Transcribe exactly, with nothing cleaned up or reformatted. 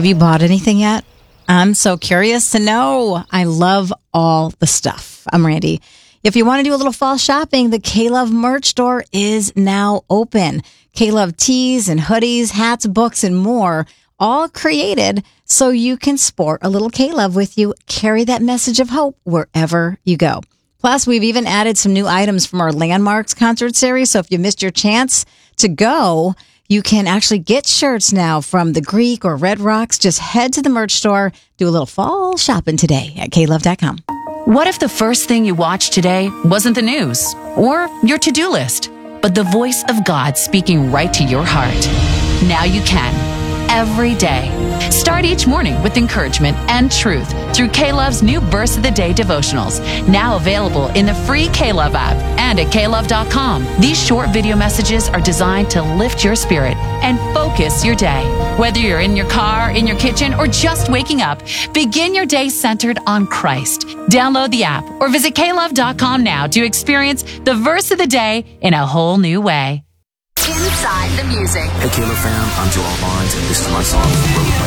Have you bought anything yet? I'm so curious to know. I love all the stuff. I'm Randy. If you want to do a little fall shopping, the K-Love merch store is now open. K-Love tees and hoodies, hats, books, and more, all created so you can sport a little K-Love with you. Carry that message of hope wherever you go. Plus, we've even added some new items from our Landmarks concert series. So if you missed your chance to go, you can actually get shirts now from the Greek or Red Rocks. Just head to the merch store, do a little fall shopping today at K love dot com. What if the first thing you watched today wasn't the news or your to-do list, but the voice of God speaking right to your heart? Now you can, every day. Start each morning with encouragement and truth through K-Love's new Verse of the Day devotionals, now available in the free K-Love app and at K love dot com. These short video messages are designed to lift your spirit and focus your day. Whether you're in your car, in your kitchen, or just waking up, begin your day centered on Christ. Download the app or visit K love dot com now to experience the Verse of the Day in a whole new way. Inside the music. Hey, Killer fam, I'm Joel Barnes, and this is my song.